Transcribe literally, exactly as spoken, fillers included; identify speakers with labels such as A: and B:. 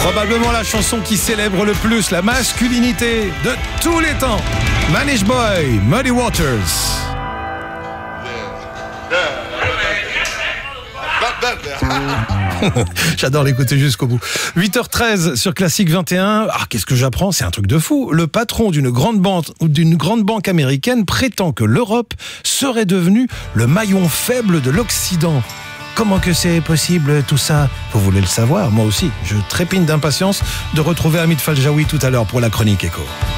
A: Probablement la chanson qui célèbre le plus la masculinité de tous les temps. Manish Boy, Muddy Waters. J'adore l'écouter jusqu'au bout. huit heures treize sur Classique vingt et un. Ah, qu'est-ce que j'apprends? C'est un truc de fou. Le patron d'une grande banque, d'une grande banque américaine prétend que l'Europe serait devenue le maillon faible de l'Occident. Comment que c'est possible tout ça? Vous voulez le savoir? Moi aussi. Je trépigne d'impatience de retrouver Hamid Faljaoui tout à l'heure pour la chronique écho.